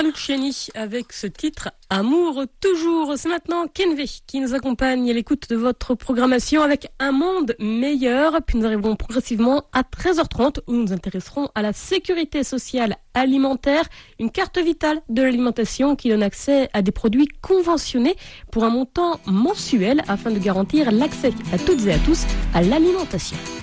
Luciani avec ce titre Amour toujours. C'est maintenant Kenvé qui nous accompagne à l'écoute de votre programmation avec Un monde meilleur. Puis nous arriverons progressivement à 13h30 où nous nous intéresserons à la sécurité sociale alimentaire, une carte vitale de l'alimentation qui donne accès à des produits conventionnés pour un montant mensuel afin de garantir l'accès à toutes et à tous à l'alimentation.